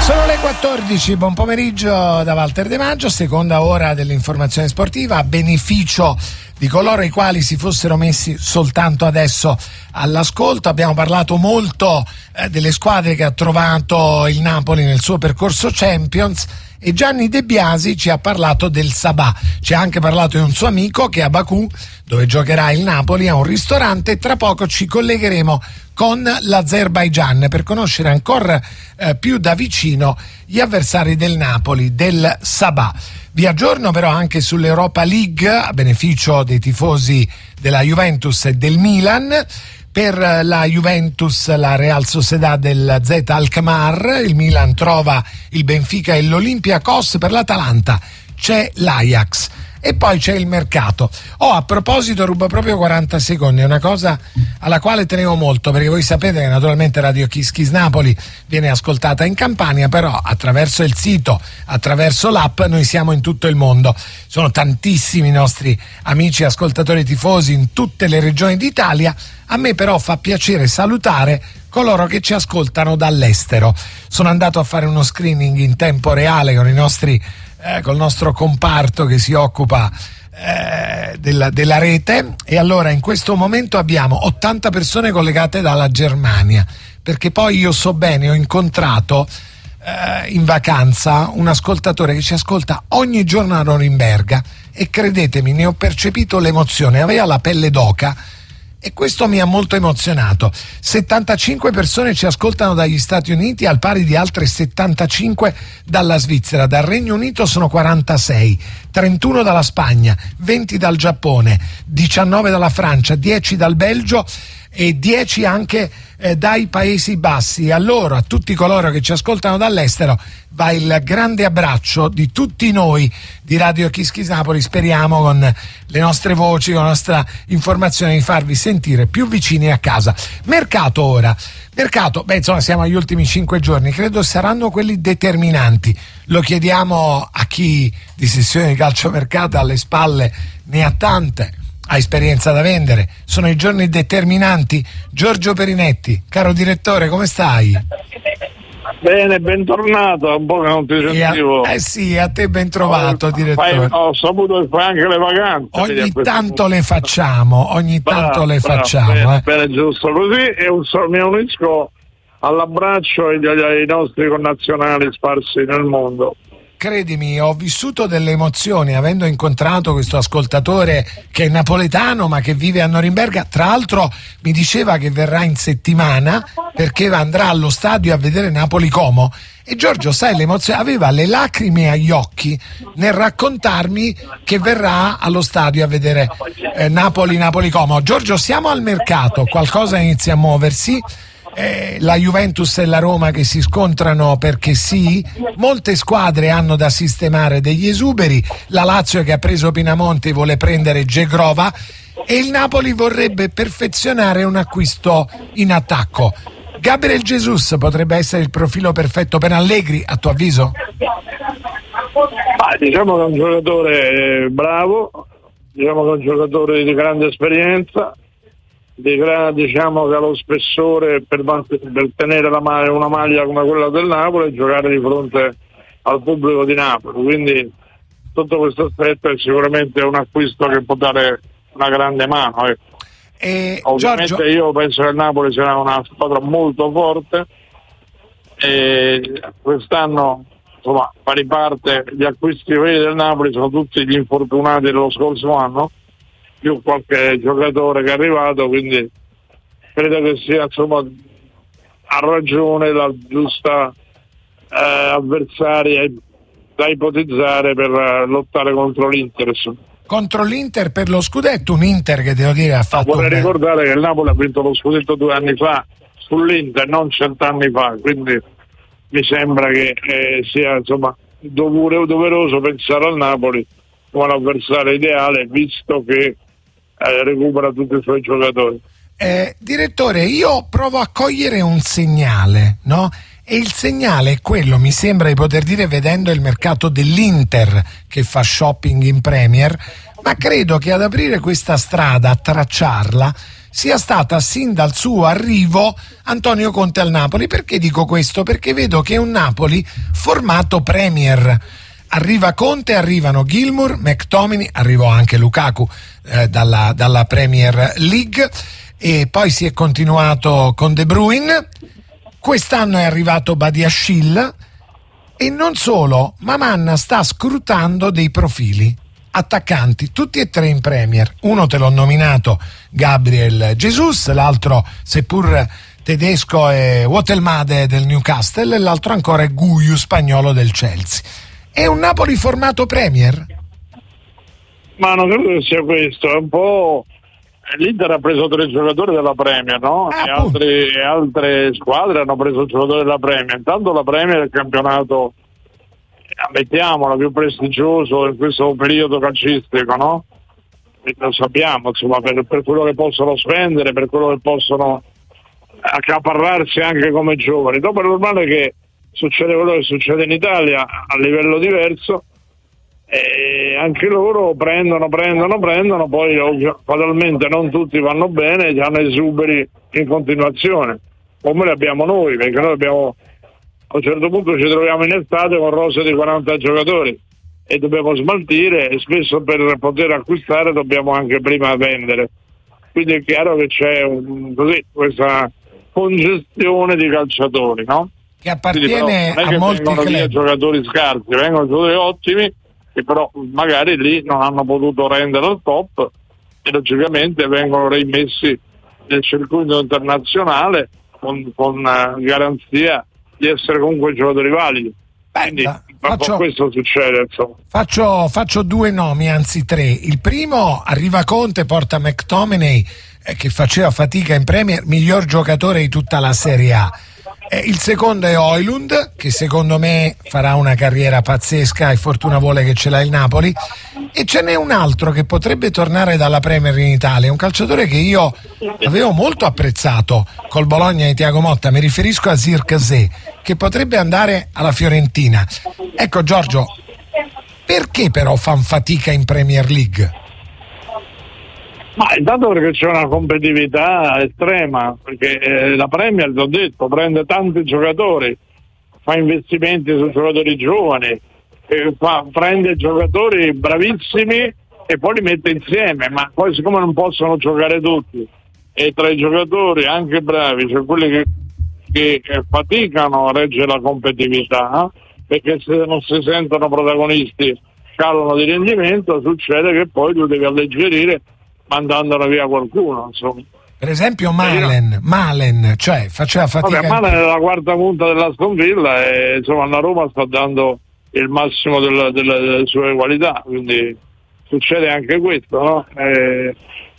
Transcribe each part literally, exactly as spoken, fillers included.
Sono le quattordici, buon pomeriggio da Walter De Maggio, seconda ora dell'informazione sportiva a beneficio di coloro i quali si fossero messi soltanto adesso all'ascolto. Abbiamo parlato molto eh, delle squadre che ha trovato il Napoli nel suo percorso Champions e Gianni De Biasi ci ha parlato del Sabah, ci ha anche parlato di un suo amico che a Baku, dove giocherà il Napoli, ha un ristorante e tra poco ci collegheremo con l'Azerbaigian per conoscere ancora eh, più da vicino gli avversari del Napoli, del Sabah. Vi aggiorno però anche sull'Europa League a beneficio dei tifosi della Juventus e del Milan. Per la Juventus la Real Sociedad del Z Alkmaar, il Milan trova il Benfica e l'Olympiakos, per l'Atalanta c'è l'Ajax. E poi c'è il mercato. Oh, a proposito, rubo proprio quaranta secondi, è una cosa alla quale tenevo molto, perché voi sapete che naturalmente Radio Kiss Kiss Napoli viene ascoltata in Campania, però attraverso il sito, attraverso l'app, noi siamo in tutto il mondo. Sono tantissimi i nostri amici ascoltatori tifosi in tutte le regioni d'Italia. A me però fa piacere salutare coloro che ci ascoltano dall'estero. Sono andato a fare uno screening in tempo reale con i nostri Eh, col nostro comparto che si occupa eh, della, della rete, e allora in questo momento abbiamo ottanta persone collegate dalla Germania, perché poi io so bene, ho incontrato eh, in vacanza un ascoltatore che ci ascolta ogni giorno a Norimberga e credetemi, ne ho percepito l'emozione, aveva la pelle d'oca. E questo mi ha molto emozionato. settantacinque persone ci ascoltano dagli Stati Uniti, al pari di altre settantacinque dalla Svizzera. Dal Regno Unito sono quarantasei, trentuno dalla Spagna, venti dal Giappone, diciannove dalla Francia, dieci dal Belgio e dieci anche eh, dai Paesi Bassi. A loro, a tutti coloro che ci ascoltano dall'estero, va il grande abbraccio di tutti noi di Radio Kiss Kiss Napoli. Speriamo con le nostre voci, con la nostra informazione, di farvi sentire più vicini a casa. Mercato ora. Mercato, beh insomma siamo agli ultimi cinque giorni, credo saranno quelli determinanti. Lo chiediamo a chi di sessioni di calciomercato alle spalle ne ha tante, ha esperienza da vendere. Sono i giorni determinanti. Giorgio Perinetti, caro direttore, come stai? Bene, bentornato, un po' che non ti sentivo. Eh sì, a te ben trovato, ho, direttore. Fai, ho saputo che fai anche le vacanze. Ogni tanto le facciamo, ogni bravo, tanto le bravo, facciamo. Bene, eh. bene, giusto così, e un, mi unisco all'abbraccio ai, ai nostri connazionali sparsi nel mondo. Credimi, ho vissuto delle emozioni avendo incontrato questo ascoltatore che è napoletano ma che vive a Norimberga. Tra l'altro mi diceva che verrà in settimana perché andrà allo stadio a vedere Napoli-Como. E Giorgio, sai, l'emozione, aveva le lacrime agli occhi nel raccontarmi che verrà allo stadio a vedere eh, Napoli-Napoli-Como. Giorgio, siamo al mercato, qualcosa inizia a muoversi. Eh, la Juventus e la Roma che si scontrano perché sì, molte squadre hanno da sistemare degli esuberi, la Lazio che ha preso Pinamonti vuole prendere Gegrova e il Napoli vorrebbe perfezionare un acquisto in attacco. Gabriel Jesus potrebbe essere il profilo perfetto per Allegri, a tuo avviso? Ah, diciamo che è un giocatore bravo, diciamo che è un giocatore di grande esperienza, di gra- diciamo che ha lo spessore per, per tenere la ma- una maglia come quella del Napoli e giocare di fronte al pubblico di Napoli, quindi sotto questo aspetto è sicuramente un acquisto che può dare una grande mano, ecco. E ovviamente Giorgio... io penso che il Napoli sarà una squadra molto forte e quest'anno insomma pari parte gli acquisti veri del Napoli sono tutti gli infortunati dello scorso anno più qualche giocatore che è arrivato, quindi credo che sia insomma a ragione la giusta eh, avversaria da ipotizzare per eh, lottare contro l'Inter. Contro l'Inter per lo scudetto, un Inter che devo dire ha fatto. Vorrei bene. ricordare che il Napoli ha vinto lo scudetto due anni fa sull'Inter, non cent'anni fa, quindi mi sembra che eh, sia insomma dovere, doveroso pensare al Napoli come l'avversario ideale, visto che eh, recupera tutti i suoi giocatori. Eh, direttore, io provo a cogliere un segnale, no? E il segnale è quello, mi sembra di poter dire, vedendo il mercato dell'Inter che fa shopping in Premier, ma credo che ad aprire questa strada, a tracciarla, sia stata sin dal suo arrivo Antonio Conte al Napoli. Perché dico questo? Perché vedo che è un Napoli formato Premier. Arriva Conte, arrivano Gilmour, McTominay, arrivò anche Lukaku eh, dalla, dalla Premier League, e poi si è continuato con De Bruyne. Quest'anno è arrivato Badiashile, e non solo, ma Manna sta scrutando dei profili attaccanti, tutti e tre in Premier. Uno te l'ho nominato, Gabriel Jesus, l'altro, seppur tedesco, è Wotelmade del Newcastle, e l'altro ancora è Guiu, spagnolo del Chelsea. È un Napoli formato Premier? Ma non credo che sia questo, è un po'... L'Inter ha preso tre giocatori della Premier, no? Ah, e, altri, e altre squadre hanno preso giocatori della Premier. Intanto la Premier è il campionato, ammettiamolo, più prestigioso in questo periodo calcistico, no? E lo sappiamo, insomma, per, per quello che possono spendere, per quello che possono accaparrarsi anche come giovani. Dopo è normale che succede quello che succede in Italia a livello diverso, e anche loro prendono, prendono, prendono, poi fatalmente non tutti vanno bene e hanno esuberi in continuazione, come li abbiamo noi, perché noi abbiamo, a un certo punto ci troviamo in estate con rose di quaranta giocatori e dobbiamo smaltire, e spesso per poter acquistare dobbiamo anche prima vendere, quindi è chiaro che c'è un, così, questa congestione di calciatori, no? Che appartiene a molti club. Via giocatori scarsi, vengono giocatori ottimi, che però magari lì non hanno potuto rendere al top, e logicamente vengono reimmessi nel circuito internazionale con, con uh, garanzia di essere comunque giocatori validi. Beh, Quindi da, faccio, questo succede, insomma. Faccio, faccio due nomi, anzi tre. Il primo, arriva Conte, porta McTominay, eh, che faceva fatica in Premier, miglior giocatore di tutta la Serie A. Eh, il secondo è Højlund, che secondo me farà una carriera pazzesca, e fortuna vuole che ce l'ha il Napoli. E ce n'è un altro che potrebbe tornare dalla Premier in Italia, un calciatore che io avevo molto apprezzato col Bologna di Thiago Motta, mi riferisco a Zirkzee, che potrebbe andare alla Fiorentina. Ecco Giorgio, perché però fan fatica in Premier League? Ma intanto perché c'è una competitività estrema, perché eh, la Premier, l'ho detto, prende tanti giocatori, fa investimenti su giocatori giovani, eh, fa, prende giocatori bravissimi e poi li mette insieme, ma poi siccome non possono giocare tutti, e tra i giocatori anche bravi c'è cioè quelli che, che, che faticano a reggere la competitività, perché se non si sentono protagonisti calano di rendimento, succede che poi tu devi alleggerire mandandolo via qualcuno, insomma. Per esempio Malen, Malen, cioè faceva fatica. Vabbè, Malen è la quarta punta dell'Aston Villa e insomma la Roma sta dando il massimo della, della, delle sue qualità, quindi succede anche questo, no? E,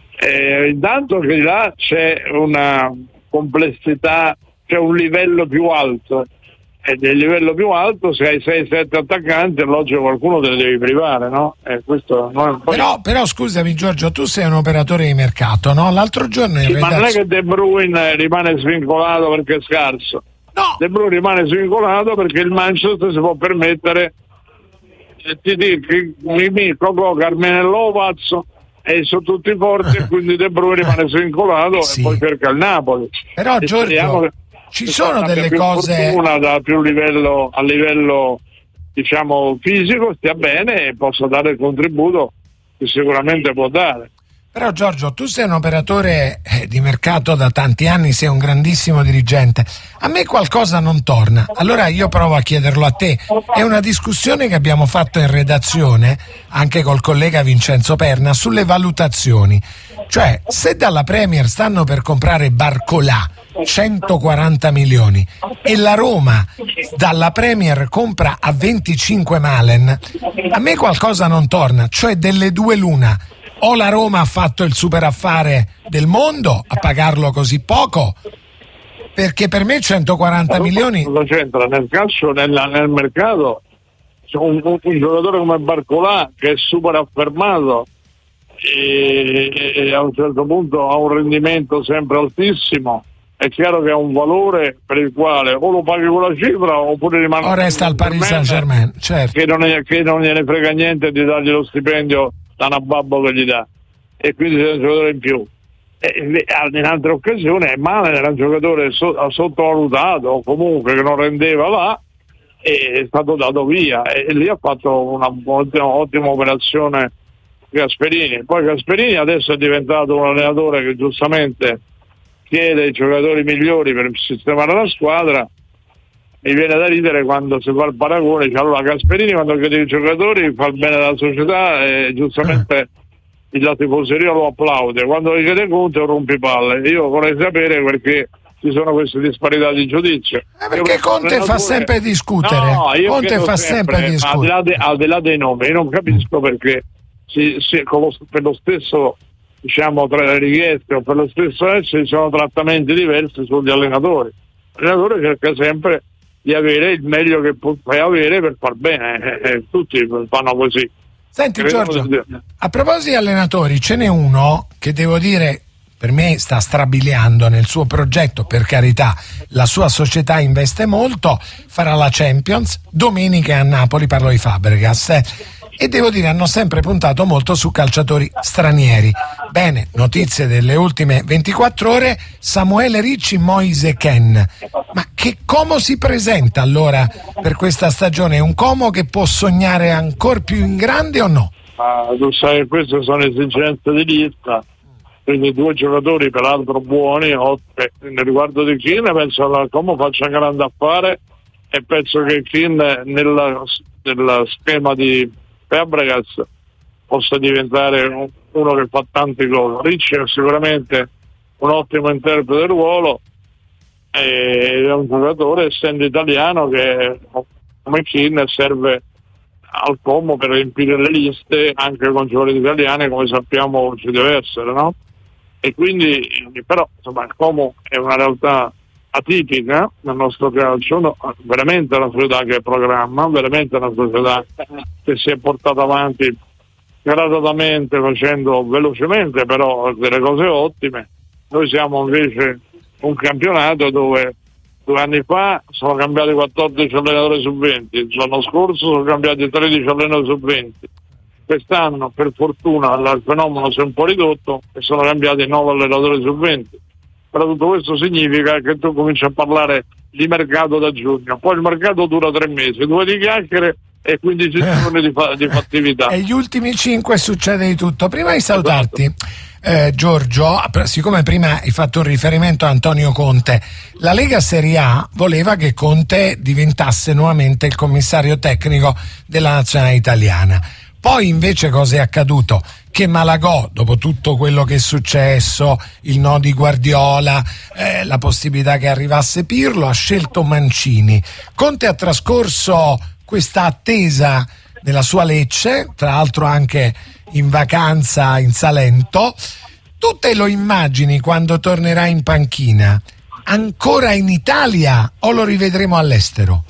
e intanto che là c'è una complessità, c'è un livello più alto, e del livello più alto se hai sei sette attaccanti è logico qualcuno te ne devi privare, no? E questo non è poi... però, però scusami Giorgio, tu sei un operatore di mercato, no? L'altro giorno in sì, redazio... ma non è che De Bruyne rimane svincolato perché è scarso, no. De Bruyne rimane svincolato perché il Manchester si può permettere, ti dico, Coco, Carmenello, Pazzo, e sono tutti forti e quindi De Bruyne rimane svincolato sì. E poi cerca il Napoli. Però e Giorgio ci sono delle più cose fortuna da più livello a livello diciamo fisico, stia bene e possa dare il contributo che sicuramente può dare. Però Giorgio, tu sei un operatore eh, di mercato da tanti anni, sei un grandissimo dirigente, a me qualcosa non torna, allora io provo a chiederlo a te. È una discussione che abbiamo fatto in redazione anche col collega Vincenzo Perna sulle valutazioni, cioè se dalla Premier stanno per comprare Barcolà centoquaranta milioni e la Roma dalla Premier compra a venticinque Malen, a me qualcosa non torna, cioè delle due l'una: o la Roma ha fatto il super affare del mondo a pagarlo così poco, perché per me centoquaranta milioni lo c'entra nel calcio, nel, nel mercato c'è un, un, un giocatore come Barcolà che è super affermato e, e a un certo punto ha un rendimento sempre altissimo. È chiaro che ha un valore per il quale o lo paghi con la cifra oppure rimane o resta al Paris Saint-Germain, certo. che, non è, che non gliene frega niente di dargli lo stipendio da una babbo che gli dà, e quindi c'è un giocatore in più. eh, in altre occasioni è male, era un giocatore so, sottovalutato o comunque che non rendeva là, e è stato dato via, e, e lì ha fatto una ottima, ottima operazione Gasperini. Poi Gasperini adesso è diventato un allenatore che giustamente chiede i giocatori migliori per sistemare la squadra. Mi viene da ridere quando si fa il paragone, cioè, allora Gasperini quando chiede i giocatori fa il bene della società e giustamente la tifoseria lo applaude, quando li chiede Conte è un rompipalle. Io vorrei sapere perché ci sono queste disparità di giudizio. Eh perché Conte fa sempre discutere. No, io Conte fa sempre, sempre discutere. Al di, là de, al di là dei nomi, io non capisco perché si, si, con lo, per lo stesso, diciamo, tra le richieste o per lo stesso essere ci sono trattamenti diversi sugli allenatori. L'allenatore cerca sempre di avere il meglio che puoi avere per far bene, eh, eh, tutti fanno così. Senti Giorgio, a proposito di allenatori, ce n'è uno che devo dire per me sta strabiliando nel suo progetto, per carità, la sua società investe molto, farà la Champions, domenica a Napoli, parlo di Fabregas, eh, e devo dire hanno sempre puntato molto su calciatori stranieri. Bene, notizie delle ultime ventiquattro ore, Samuele Ricci, Moise Kean. Ma che Como si presenta allora per questa stagione? È un Como che può sognare ancora più in grande o no? Ah, tu sai, queste sono esigenze di lista, quindi due giocatori peraltro buoni. Nel riguardo di Kean penso che Como faccia grande affare, e penso che Kean nella, nella schema di Fabregas possa diventare uno che fa tanti gol. Ricci è sicuramente un ottimo interprete del ruolo, e è un giocatore, essendo italiano, che come Kean serve al Como per riempire le liste anche con giocatori italiani, come sappiamo ci deve essere, no? E quindi però insomma il Como è una realtà atipica nel nostro calcio, no? Veramente una società che programma, veramente una società che si è portata avanti gradatamente, facendo velocemente però delle cose ottime. Noi siamo invece un campionato dove due anni fa sono cambiati quattordici allenatori su venti, l'anno scorso sono cambiati tredici allenatori su venti, quest'anno per fortuna il fenomeno si è un po' ridotto e sono cambiati nove allenatori su venti. Però tutto questo significa che tu cominci a parlare di mercato da giugno, poi il mercato dura tre mesi, due di chiacchiere e quindici giorni di, fa- di fattività. E gli ultimi cinque succede di tutto. Prima di salutarti, eh, Giorgio, siccome prima hai fatto un riferimento a Antonio Conte, la Lega Serie A voleva che Conte diventasse nuovamente il commissario tecnico della nazionale italiana. Poi invece cosa è accaduto? Che Malagò, dopo tutto quello che è successo, il no di Guardiola, eh, la possibilità che arrivasse Pirlo, ha scelto Mancini. Conte ha trascorso questa attesa nella sua Lecce, tra l'altro anche in vacanza in Salento. Tu te lo immagini quando tornerà in panchina? Ancora in Italia o lo rivedremo all'estero?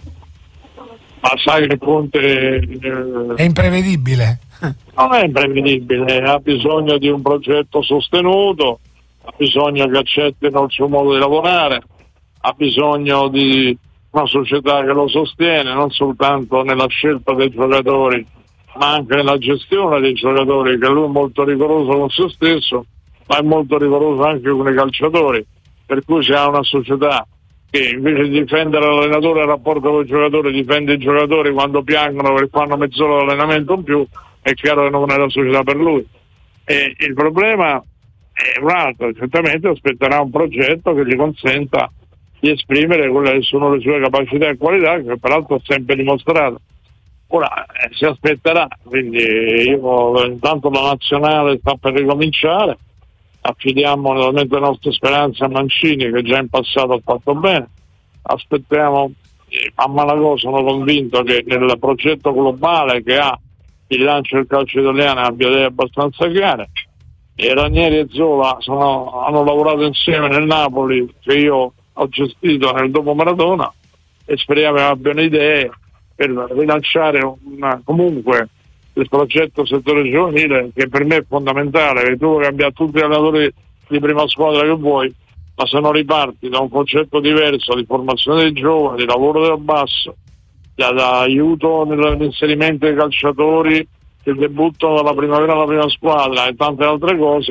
Ma sai che Conte eh, è imprevedibile? Non è imprevedibile, ha bisogno di un progetto sostenuto, ha bisogno che accettino il suo modo di lavorare, ha bisogno di una società che lo sostiene non soltanto nella scelta dei giocatori ma anche nella gestione dei giocatori, che lui è molto rigoroso con se stesso ma è molto rigoroso anche con i calciatori, per cui si ha una società che invece di difendere l'allenatore e il rapporto con i giocatori difende i giocatori quando piangono perché fanno mezz'ora di allenamento in più. È chiaro che non è la società per lui, e il problema è un altro. Certamente aspetterà un progetto che gli consenta di esprimere quelle che sono le sue capacità e qualità, che peraltro ha sempre dimostrato. Ora eh, si aspetterà, quindi io intanto la nazionale sta per ricominciare, affidiamo naturalmente le nostre speranze a Mancini, che già in passato ha fatto bene, aspettiamo a Malagò. Sono convinto che nel progetto globale che ha il lancio del calcio italiano abbia idee abbastanza chiare, e Ranieri e Zola sono, hanno lavorato insieme nel Napoli che io ho gestito nel dopo Maradona, e speriamo che abbiano idee per rilanciare una, comunque il progetto settore giovanile, che per me è fondamentale, perché tu puoi cambiare tutti gli allenatori di prima squadra che vuoi, ma se non riparti da un concetto diverso di formazione dei giovani, di lavoro dal basso, da, da aiuto nell'inserimento dei calciatori che debuttano dalla primavera alla prima squadra e tante altre cose,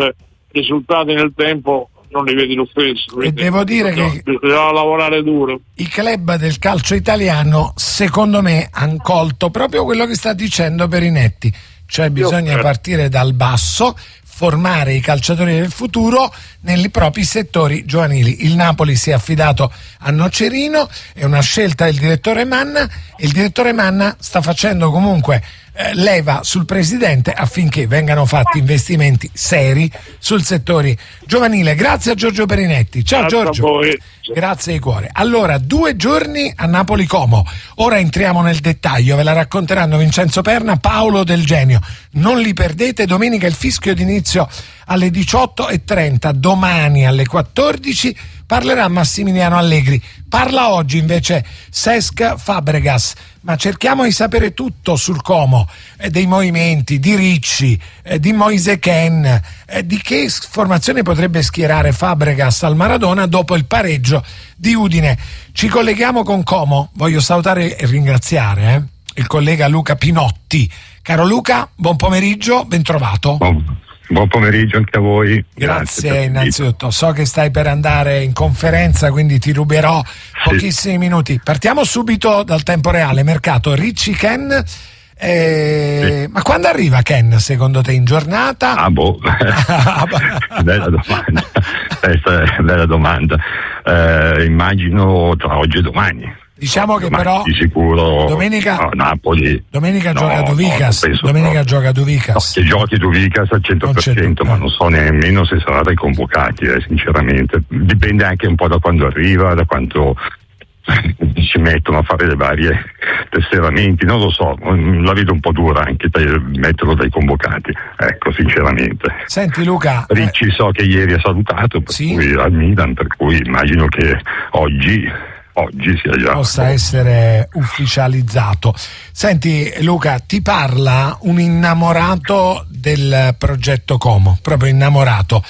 risultati nel tempo non li vedi lo stesso. E devo dire no, che bisogna lavorare duro. I club del calcio italiano, secondo me, hanno colto proprio quello che sta dicendo Perinetti, cioè bisogna Io, partire dal basso, formare i calciatori del futuro nei propri settori giovanili. Il Napoli si è affidato a Nocerino, è una scelta del direttore Manna, e il direttore Manna sta facendo comunque eh, leva sul presidente affinché vengano fatti investimenti seri sul settore giovanile. Grazie a Giorgio Perinetti. Ciao Giorgio. Grazie di cuore. Allora, due giorni a Napoli Como. Ora entriamo nel dettaglio, ve la racconteranno Vincenzo Perna, Paolo Del Genio. Non li perdete, domenica il fischio d'inizio alle diciotto e trenta, domani alle quattordici parlerà Massimiliano Allegri. Parla oggi invece Cesc Fabregas, ma cerchiamo di sapere tutto sul Como, eh, dei movimenti, di Ricci, eh, di Moise Kean, eh, di che formazione potrebbe schierare Fabregas al Maradona dopo il pareggio di Udine. Ci colleghiamo con Como, voglio salutare e ringraziare eh, il collega Luca Pinotti. Caro Luca, buon pomeriggio, ben trovato. Buon, buon pomeriggio anche a voi. Grazie, Grazie innanzitutto. So che stai per andare in conferenza, quindi ti ruberò pochissimi sì. minuti. Partiamo subito dal tempo reale. Mercato Ricci Kean. Eh, sì. Ma quando arriva Kean secondo te, in giornata? Ah boh, bella domanda. Questa è bella domanda. Eh, immagino tra oggi e domani. Diciamo che domani, però di sicuro domenica, no, Napoli domenica no, gioca Duvicas. No, domenica no. gioca Duvicas. No, che giochi Duvicas al cento per cento, ma non so nemmeno se sarà dai convocati, eh, sinceramente. Dipende anche un po' da quando arriva, da quanto ci mettono a fare le varie tesseramenti, non lo so, la vedo un po' dura anche per metterlo dai convocati, ecco, sinceramente. Senti Luca, Ricci eh... so che ieri ha salutato, per sì? cui al Milan, per cui immagino che oggi oggi sia già possa essere ufficializzato. Senti Luca, ti parla un innamorato del progetto Como, proprio innamorato,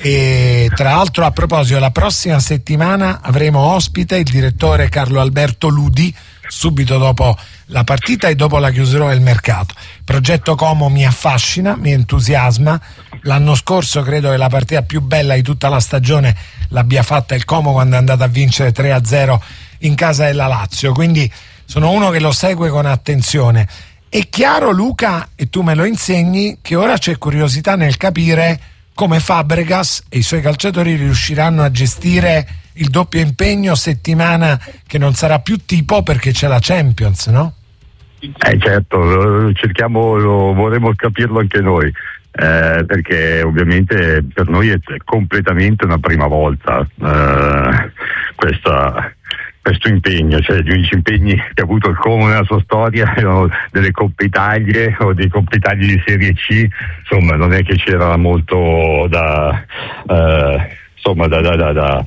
e tra l'altro a proposito la prossima settimana avremo ospite il direttore Carlo Alberto Ludi subito dopo la partita e dopo la chiusura del mercato. Il progetto Como mi affascina, mi entusiasma. L'anno scorso credo che la partita più bella di tutta la stagione l'abbia fatta il Como quando è andato a vincere tre a zero in casa della Lazio, quindi sono uno che lo segue con attenzione. È chiaro Luca, e tu me lo insegni, che ora c'è curiosità nel capire come Fabregas e i suoi calciatori riusciranno a gestire il doppio impegno settimana che non sarà più tipo perché c'è la Champions, no? Eh certo, cerchiamo, lo, vorremmo capirlo anche noi, eh, perché ovviamente per noi è completamente una prima volta eh, questa, questo impegno, cioè gli unici impegni che ha avuto il Como nella sua storia erano delle Coppe Italie o dei Coppe Italie di Serie C, insomma non è che c'era molto da... Eh, insomma da, da, da, da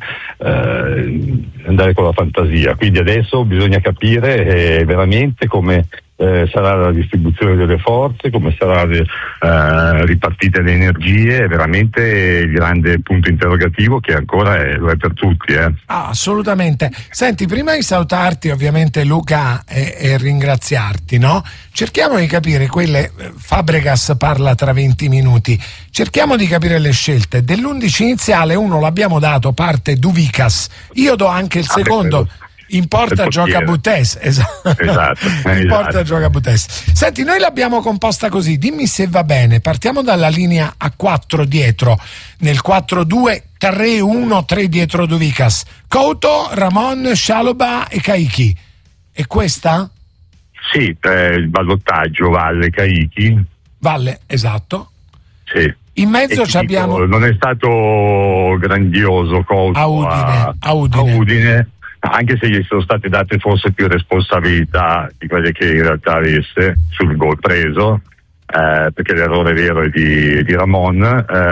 eh, andare con la fantasia, quindi adesso bisogna capire eh, veramente come eh, sarà la distribuzione delle forze, come sarà eh, ripartite le energie, è veramente il grande punto interrogativo che ancora è, lo è per tutti. Eh. Ah, assolutamente. Senti, prima di salutarti ovviamente Luca e, e ringraziarti, no? Cerchiamo di capire quelle, Fabregas parla tra venti minuti, cerchiamo di capire le scelte. Dell'undici iniziale uno l'abbiamo dato, parte Duvicas, io do anche il ah, secondo. Beh, in porta gioca Butes, esatto. esatto. In porta esatto. gioca Butes. Senti, noi l'abbiamo composta così, dimmi se va bene. Partiamo dalla linea a quattro dietro, nel quattro due tre uno tre dietro Duvicas. Couto, Ramon, Scialoba e Caicchi. E questa? Sì, eh, il ballottaggio Valle Caicchi. Valle, esatto. Sì. In mezzo ci abbiamo. Non è stato grandioso Couto a Udine. A, a Udine. A Udine. Anche se gli sono state date forse più responsabilità di quelle che in realtà avesse sul gol preso, eh, perché l'errore vero è di, di Ramon,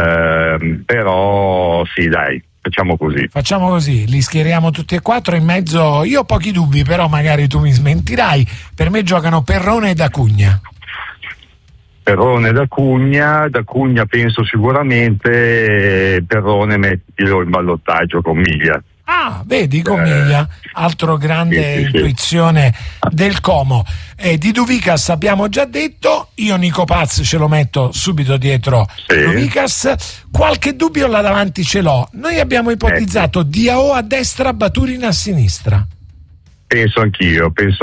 eh, però sì dai, facciamo così. Facciamo così, li schieriamo tutti e quattro in mezzo, io ho pochi dubbi, però magari tu mi smentirai, per me giocano Perrone e D'Acugna. Perrone da Cugna, da Cugna penso sicuramente, Perrone mettilo in ballottaggio con Miglia. Ah, vedi Comiglia, altro grande sì, sì, intuizione sì. del Como. Eh, di Duvicas abbiamo già detto, io Nico Paz ce lo metto subito dietro sì. Duvicas. Qualche dubbio là davanti ce l'ho. Noi abbiamo ipotizzato eh. Diao a destra, Baturin a sinistra. Penso anch'io, penso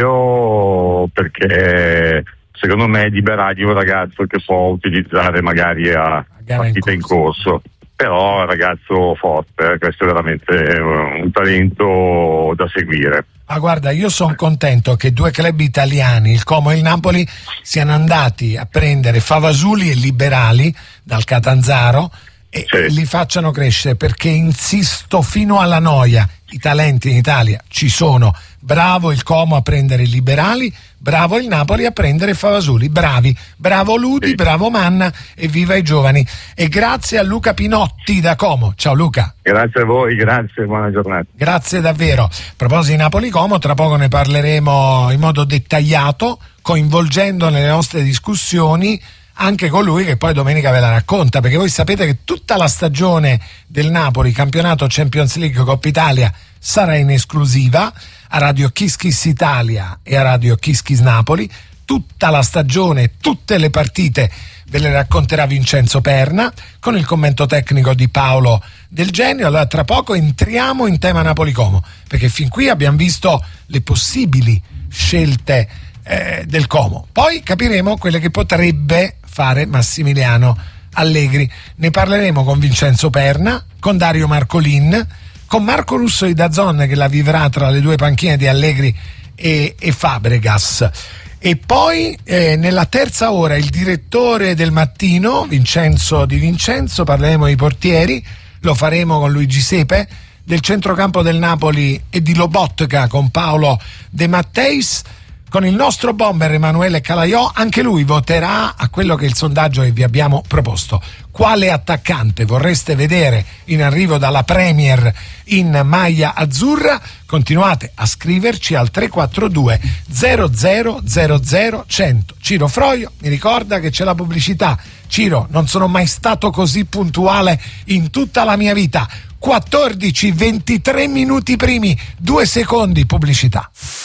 anch'io perché secondo me Di Berardi è un ragazzo che può utilizzare magari a, a partita in corso. in corso. Però è un ragazzo forte, eh? Questo è veramente un talento da seguire. Ma guarda, io sono contento che due club italiani, il Como e il Napoli, siano andati a prendere Favasuli e Liberali dal Catanzaro e sì. li facciano crescere, perché insisto fino alla noia, i talenti in Italia ci sono. Bravo il Como a prendere i Liberali, bravo il Napoli a prendere Favasuli, bravi, bravo Ludi, sì. bravo Manna e viva i giovani. E grazie a Luca Pinotti da Como. Ciao Luca. Grazie a voi, grazie, buona giornata. Grazie davvero. A proposito di Napoli-Como, tra poco ne parleremo in modo dettagliato, coinvolgendo nelle nostre discussioni anche colui che poi domenica ve la racconta, perché voi sapete che tutta la stagione del Napoli, campionato Champions League Coppa Italia, sarà in esclusiva a Radio Kiss Kiss Italia e a Radio Kiss Kiss Napoli. Tutta la stagione, tutte le partite ve le racconterà Vincenzo Perna con il commento tecnico di Paolo Del Genio. Allora tra poco entriamo in tema Napoli-Como, perché fin qui abbiamo visto le possibili scelte eh, del Como, poi capiremo quelle che potrebbe fare Massimiliano Allegri. Ne parleremo con Vincenzo Perna, con Dario Marcolin, con Marco Russo di DAZN che la vivrà tra le due panchine di Allegri e, e Fabregas. E poi eh, nella terza ora il direttore del mattino, Vincenzo Di Vincenzo, parleremo dei portieri, lo faremo con Luigi Sepe, del centrocampo del Napoli e di Lobotka con Paolo De Matteis, con il nostro bomber Emanuele Calaiò. Anche lui voterà a quello che è il sondaggio che vi abbiamo proposto. Quale attaccante vorreste vedere in arrivo dalla Premier in maglia azzurra? Continuate a scriverci al tre quattro due zero zero zero zero cento. Ciro Froio mi ricorda che c'è la pubblicità. Ciro, non sono mai stato così puntuale in tutta la mia vita. quattordici ventitré minuti primi, due secondi, pubblicità.